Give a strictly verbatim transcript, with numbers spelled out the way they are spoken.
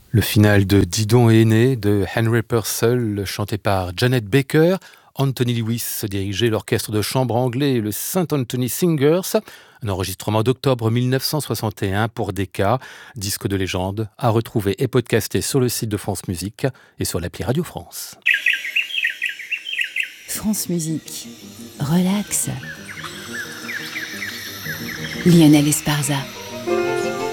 Le final de Didon est né de Henry Purcell, chanté par Janet Baker. Anthony Lewis dirigeait l'orchestre de chambre anglais, le Saint Anthony Singers. Un enregistrement d'octobre mille neuf cent soixante et un pour Decca, disque de légende, à retrouver et podcasté sur le site de France Musique et sur l'appli Radio France. France Musique. Relax. Lionel Esparza.